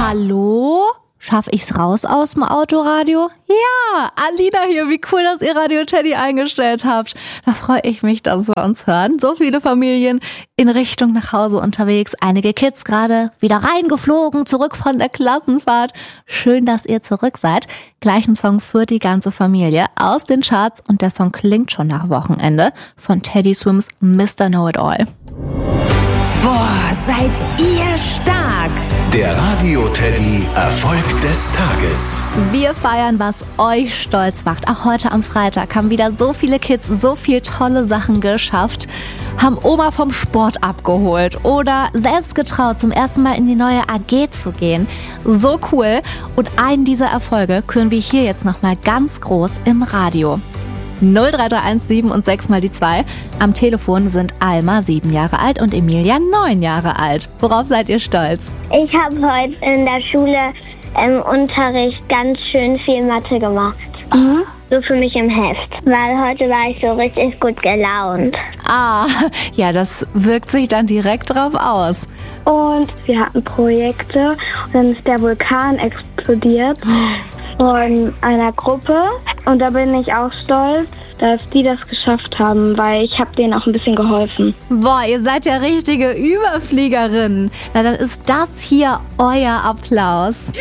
Hallo? Schaffe ich's raus aus dem Autoradio? Ja, Alina hier, wie cool, dass ihr Radio Teddy eingestellt habt. Da freue ich mich, dass wir uns hören. So viele Familien in Richtung nach Hause unterwegs. Einige Kids gerade wieder reingeflogen, zurück von der Klassenfahrt. Schön, dass ihr zurück seid. Gleich ein Song für die ganze Familie aus den Charts und der Song klingt schon nach Wochenende von Teddy Swims Mr. Know-It-All. Boah, seid ihr stark! Der Radio Teddy Erfolg des Tages. Wir feiern, was euch stolz macht. Auch heute am Freitag haben wieder so viele Kids so viel tolle Sachen geschafft, haben Oma vom Sport abgeholt oder selbst getraut, zum ersten Mal in die neue AG zu gehen. So cool. Und einen dieser Erfolge küren wir hier jetzt nochmal ganz groß im Radio. 03317 und 6 mal die 2. Am Telefon sind Alma 7 Jahre alt und Emilia 9 Jahre alt. Worauf seid ihr stolz? Ich habe heute in der Schule im Unterricht ganz schön viel Mathe gemacht. So für mich im Heft, weil heute war ich so richtig gut gelaunt. Ah, ja, das wirkt sich dann direkt drauf aus. Und wir hatten Projekte und dann ist der Vulkan explodiert von einer Gruppe. Und da bin ich auch stolz, dass die das geschafft haben, weil ich habe denen auch ein bisschen geholfen. Boah, ihr seid ja richtige Überfliegerinnen. Na, dann ist das hier euer Applaus.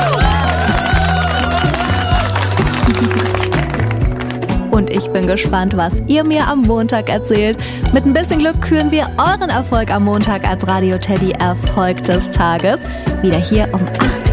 Und ich bin gespannt, was ihr mir am Montag erzählt. Mit ein bisschen Glück küren wir euren Erfolg am Montag als Radio Teddy Erfolg des Tages. Wieder hier um 18